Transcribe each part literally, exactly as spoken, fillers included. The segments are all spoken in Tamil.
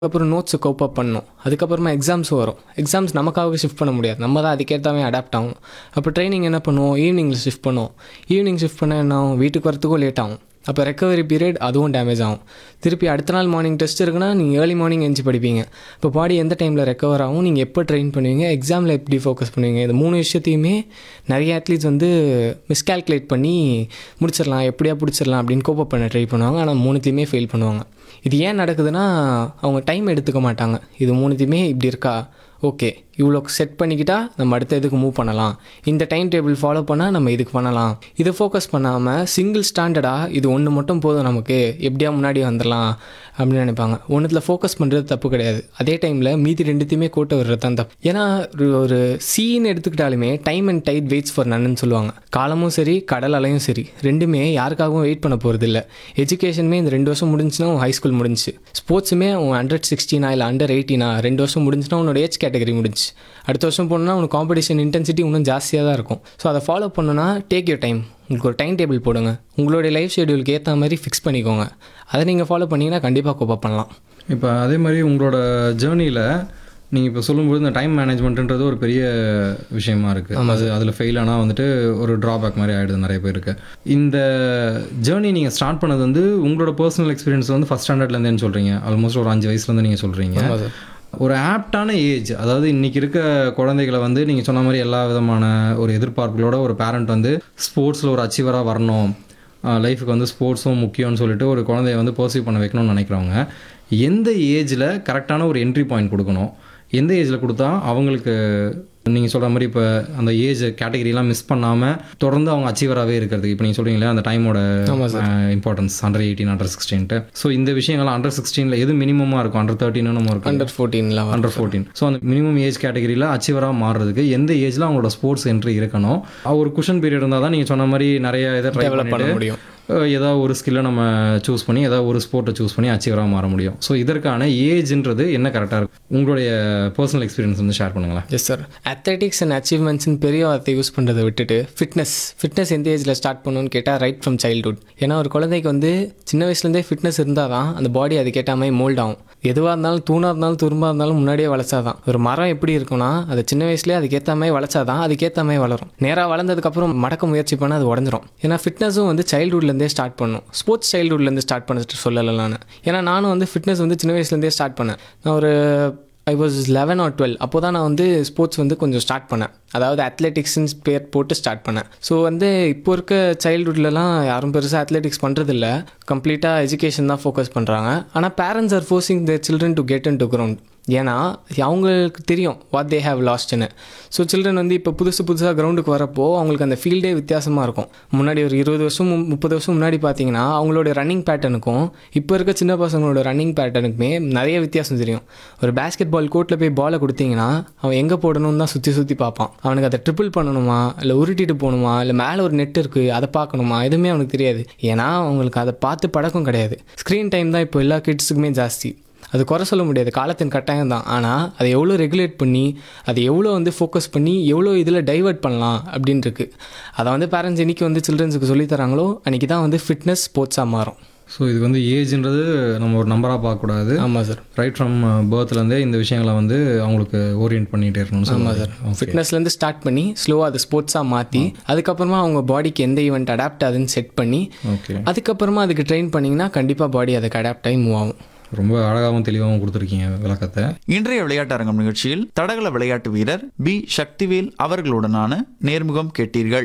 அப்புறம் நோட்ஸை கோப் அப் பண்ணணும். அதுக்கப்புறமா எக்ஸாம்ஸ் வரும். எக்ஸாம்ஸ் நமக்காக ஷிஃப்ட் பண்ண முடியாது. நம்ம தான் அதுக்கேற்றாவே அடாப்ட் ஆகணும். அப்போ ட்ரைனிங் என்ன பண்ணுவோம், ஈவினிங்கில் ஷிஃப்ட் பண்ணுவோம். ஈவினிங் ஷிஃப்ட் பண்ணால் என்ன ஆகும், வீட்டுக்கு வரத்துக்கும் லேட் ஆகும். அப்போ ரெக்கவரி பீரியட் அதுவும் டேமேஜ் ஆகும். திருப்பி அடுத்த நாள் மார்னிங் டெஸ்ட் இருக்குன்னா நீங்கள் ஏர்லி மார்னிங் எஞ்சி படிப்பீங்க. இப்போ பாடி எந்த டைமில் ரெக்கவர் ஆகும், நீங்கள் எப்போ ட்ரெயின் பண்ணுவீங்க, எக்ஸாமில் எப்படி ஃபோக்கஸ் பண்ணுவீங்க, இந்த மூணு விஷயத்தையுமே நிறைய அத்லீட்ஸ் வந்து மிஸ்கால்குலேட் பண்ணி முடிச்சிடலாம், எப்படியா பிடிச்சிடலாம் அப்படின்னு கோப் அப் பண்ண ட்ரை பண்ணுவாங்க. ஆனால் மூணுத்தையுமே ஃபெயில் பண்ணுவாங்க. இது ஏன் நடக்குதுன்னா, அவங்க டைம் எடுத்துக்க மாட்டாங்க. இது மூணுத்தையுமே இப்படி இருக்கா, ஓகே இவ்வளோ செட் பண்ணிக்கிட்டா நம்ம அடுத்த இதுக்கு மூவ் பண்ணலாம், இந்த டைம் டேபிள் ஃபாலோ பண்ணால் நம்ம இதுக்கு பண்ணலாம். இதை ஃபோக்கஸ் பண்ணாமல் சிங்கிள் ஸ்டாண்டர்டாக இது ஒன்று மட்டும் போதும், நமக்கு எப்படியா முன்னாடி வந்துடலாம் அப்படின்னு நினைப்பாங்க. ஒன்றுத்தில் ஃபோக்கஸ் பண்ணுறது தப்பு கிடையாது. அதே டைமில் மீதி ரெண்டுத்தையுமே கோட்டை விடுறது தான் தப்பு. ஏன்னா ஒரு scene எடுத்துக்கிட்டாலுமே time and tight weights for நன்னு சொல்லுவாங்க. காலமும் சரி கடல் அலையும் சரி ரெண்டுமே யாருக்காகவும் வெயிட் பண்ண போகிறது இல்லை. எஜுகேஷனுமே இந்த ரெண்டு வருஷம் முடிஞ்சுன்னா ஹை ஸ்கூல் முடிஞ்சு, ஸ்போர்ட்ஸுமே அவன் ஹண்ட்ரட் சிக்ஸ்டீனா இல்லை அண்டர் எயிட்டீனா ரெண்டு வருஷம் முடிஞ்சுன்னா உன்னோட ஏஜ் கேட்டகரி முடிஞ்சு. அடுத்த வருஷம் போனோன்னா உனக்கு காம்படிஷன் இன்டென்சிட்டி இன்னும் ஜாஸ்தியாக தான் இருக்கும். ஸோ அதை ஃபாலோ பண்ணணுன்னா டேக் யூர் டைம். உங்களுக்கு ஒரு டைம் டேபிள் போடுங்க, உங்களுடைய லைஃப் ஷெடியூலுக்கு ஏற்ற மாதிரி ஃபிக்ஸ் பண்ணிக்கோங்க. அதை நீங்கள் ஃபாலோ பண்ணிங்கன்னா கண்டிப்பாக கோப் அப் பண்ணலாம். இப்போ அதே மாதிரி உங்களோட ஜேர்னியில் நீங்கள் இப்போ சொல்லும்போது இந்த டைம் மேனேஜ்மெண்ட்டுன்றது ஒரு பெரிய விஷயமா இருக்குது. அது அதில் ஃபெயில் ஆனால் வந்துட்டு ஒரு ட்ராபேக் மாதிரி ஆகிடுது நிறைய பேருக்கு. இந்த ஜேர்னி நீங்கள் ஸ்டார்ட் பண்ணது வந்து உங்களோட பர்சனல் எக்ஸ்பீரியன்ஸ் வந்து ஃபஸ்ட் ஸ்டாண்டர்ட்லேருந்தேன்னு சொல்கிறீங்க. ஆல்மோஸ்ட் ஒரு அஞ்சு வயசுலேருந்து நீங்கள் சொல்கிறீங்க. ஒரு ஆப்டான ஏஜ், அதாவது இன்றைக்கி இருக்க குழந்தைகளை வந்து நீங்கள் சொன்ன மாதிரி எல்லா விதமான ஒரு எதிர்பார்ப்புகளோட ஒரு பேரண்ட் வந்து ஸ்போர்ட்ஸில் ஒரு அச்சீவராக வரணும், லைஃபுக்கு வந்து ஸ்போர்ட்ஸும் முக்கியம்னு சொல்லிட்டு ஒரு குழந்தைய வந்து பர்சீவ் பண்ண வைக்கணும்னு நினைக்கிறவங்க எந்த ஏஜில் கரெக்டான ஒரு என்ட்ரி பாயிண்ட் கொடுக்கணும், எந்த ஏஜில் கொடுத்தா அவங்களுக்கு நீங்கள் சொல்கிற மாதிரி இப்போ அந்த ஏஜ் கேட்டகரிலாம் மிஸ் பண்ணாமல் தொடர்ந்து அவங்க அச்சீவராகவே இருக்கிறதுக்கு, இப்போ நீங்கள் சொல்கிறீங்களே அந்த டைமோட importance under eighteen under சிக்ஸ்டீன்ட்டு. So இந்த விஷயங்கள்லாம் அண்டர் சிக்ஸ்டீனில் எது மினிமமாக இருக்கும், அண்டர் தேர்ட்டின்னு நம்ம இருக்கும், அண்டர் ஃபோர்டீனில் அண்டர் ஃபோர்டீன். ஸோ அந்த மினிமம் ஏஜ் கேட்டகரியில் அச்சீவராக மாறுறதுக்கு எந்த ஏஜில் அவங்களோட ஸ்போர்ட்ஸ் என்ட்ரி இருக்கணும். ஒரு குஷன் பீரியட் இருந்தால் தான் நீங்கள் சொன்ன மாதிரி நிறைய இதை ட்ரை பண்ண முடியும். ஏதாவது ஒரு ஸ்கில்லை நம்ம சூஸ் பண்ணி ஏதாவது ஒரு ஸ்போர்ட்டை சூஸ் பண்ணி அச்சீவராக மாற முடியும். ஸோ இதற்கான ஏஜ்ன்றது என்ன கரெக்டாக இருக்கும், உங்களுடைய பர்சனல் எக்ஸ்பீரியன்ஸ் வந்து ஷேர் பண்ணுங்களேன். Yes sir. அத்லெட்டிக்ஸ் அண்ட் அச்சீவ்மெண்ட்ஸ்னு பெரிய வார்த்தை யூஸ் பண்ணுறதை விட்டுட்டு ஃபிட்னஸ் ஃபிட்னஸ் எந்த ஏஜில் ஸ்டார்ட் பண்ணணும்னு கேட்டால் ரைட் ஃப்ரம் சைல்டுஹுட். ஏன்னா ஒரு குழந்தைக்கு வந்து சின்ன வயசுலேருந்தே ஃபிட்னஸ் இருந்தால் தான் அந்த பாடி அதுக்கேற்ற மாதிரி மோல்ட் ஆகும். எதுவாக இருந்தாலும் தூணாக இருந்தாலும் துரும்பாக இருந்தாலும் முன்னாடியே வளர்ச்சாதான். ஒரு மரம் எப்படி இருக்குன்னா அது சின்ன வயசுலேயே அதுக்கேற்ற மாதிரி வளர்ச்சாதான் அதுக்கேற்ற மாதிரி வளரும். நேராக வளர்ந்ததுக்கப்புறம் மடக்க முயற்சி பண்ணால் அது உடஞ்சிரும். ஏன்னா ஃபிட்னஸும் வந்து சைல்டுஹுட்லேருந்தே ஸ்டார்ட் பண்ணணும். ஸ்போர்ட்ஸ் சைல்டுஹுட்லேருந்து ஸ்டார்ட் பண்ணிட்டு சொல்லலான்னு. ஏன்னா நானும் வந்து ஃபிட்னஸ் வந்து சின்ன வயசுலேருந்தே ஸ்டார்ட் பண்ணேன். நான் ஒரு I was eleven R twelve அப்போ தான் நான் வந்து ஸ்போர்ட்ஸ் வந்து கொஞ்சம் ஸ்டார்ட் பண்ணேன். அதாவது அத்லெட்டிக்ஸ்ன்னு பேர் போட்டு ஸ்டார்ட் பண்ணேன். ஸோ வந்து இப்போ இருக்க சைல்டுஹுட்லலாம் யாரும் பெருசாக அத்லெட்டிக்ஸ் பண்ணுறதில்ல, கம்ப்ளீட்டாக எஜுகேஷன் தான் ஃபோக்கஸ் பண்ணுறாங்க. ஆனால் parents R forcing there children to get in to ground. ஏன்னா அவங்களுக்கு தெரியும் what they have லாஸ்ட்னு. So children வந்து இப்போ புதுசு புதுசாக கிரவுண்டுக்கு வரப்போ அவங்களுக்கு அந்த ஃபீல்டே வித்தியாசமாக இருக்கும். முன்னாடி ஒரு இருபது வருஷம் முப்பது வருஷம் முன்னாடி பார்த்தீங்கன்னா அவங்களோட ரன்னிங் பேட்டர்னுக்கும் இப்போ இருக்க சின்ன பசங்களோட ரன்னிங் பேட்டர்னுக்குமே நிறைய வித்தியாசம் தெரியும். ஒரு பேஸ்கெட் பால் கோர்ட்டில் போய் பாலை கொடுத்தீங்கன்னா அவன் எங்கே போடணும்னு தான் சுற்றி சுற்றி பார்ப்பான். அவனுக்கு அதை ட்ரிப்பிள் பண்ணணுமா இல்லை உருட்டிட்டு போகணுமா இல்லை மேலே ஒரு நெட் இருக்குது அதை பார்க்கணுமா எதுவுமே அவனுக்கு தெரியாது. ஏன்னா அவங்களுக்கு அதை பார்த்து பழக்கம் கிடையாது. ஸ்க்ரீன் டைம் தான் இப்போ எல்லா கிட்ஸுக்குமே ஜாஸ்தி. அது குறை சொல்ல முடியாது, காலத்தின் கட்டாயம் தான். ஆனால் அதை எவ்வளோ ரெகுலேட் பண்ணி அதை எவ்வளோ வந்து ஃபோக்கஸ் பண்ணி எவ்வளோ இதில் டைவர்ட் பண்ணலாம் அப்படின்னு இருக்குது. அதை வந்து பேரண்ட்ஸ் இன்றைக்கி வந்து சில்ட்ரன்ஸுக்கு சொல்லித்தராங்களோ அன்றைக்கி தான் வந்து ஃபிட்னஸ் ஸ்போர்ட்ஸாக மாறும். ஸோ இது வந்து ஏஜ்ன்றது நம்ம ஒரு நம்பராக பார்க்கக்கூடாது. ஆமாம் சார். ரைட் ஃப்ரம் பர்த்லேருந்தே இந்த விஷயங்களை வந்து அவங்களுக்கு ஓரியன்ட் பண்ணிகிட்டே இருக்கணும். ஆமாம் சார். ஃபிட்னஸ்லேருந்து ஸ்டார்ட் பண்ணி ஸ்லோவாக அது ஸ்போர்ட்ஸாக மாற்றி அதுக்கப்புறமா அவங்க பாடிக்கு எந்த ஈவெண்ட் அடாப்ட் ஆகுதுன்னு செட் பண்ணி ஓகே அதுக்கப்புறமா அதுக்கு ட்ரெயின் பண்ணிங்கன்னா கண்டிப்பாக பாடி அதுக்கு அடாப்ட் ஆகி மூவ் ஆகும். ரொம்ப அழகாகவும் தெளிவாகவும் கொடுத்துருக்கீங்க விளக்கத்தை. இன்றைய விளையாட்டரங்கம் நிகழ்ச்சியில் தடகள விளையாட்டு வீரர் பி சக்திவேல் அவர்களுடனான நேர்முகம் கேட்டீர்கள்.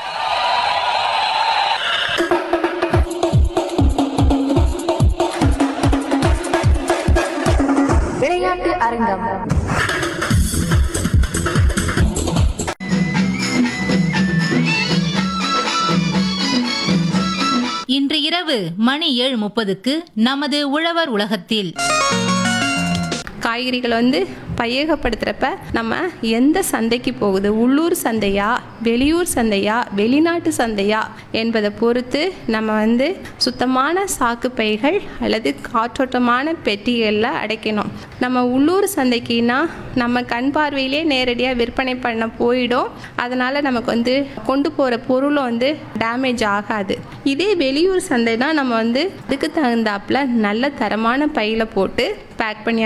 விளையாட்டு அரங்கம். இன்று இரவு மணி ஏழு முப்பதுக்கு நமது உழவர் உலகத்தில் காய்கறிகள் வந்து பையகப்படுத்துகிறப்ப நம்ம எந்த சந்தைக்கு போகுது, உள்ளூர் சந்தையா வெளியூர் சந்தையா வெளிநாட்டு சந்தையா என்பதை பொறுத்து நம்ம வந்து சுத்தமான சாக்கு பைகள் அல்லது காற்றோட்டமான பெட்டிகளில் அடைக்கணும். நம்ம உள்ளூர் சந்தைக்குன்னா நம்ம கண் பார்வையிலே நேரடியாக விற்பனை பண்ண போயிடும். அதனால் நமக்கு வந்து கொண்டு போகிற பொருளும் வந்து டேமேஜ் ஆகாது. இதே வெளியூர் சந்தைனா நம்ம வந்து இதுக்கு தகுந்தாப்பில் நல்ல தரமான பையில் போட்டு பேக் பண்ணி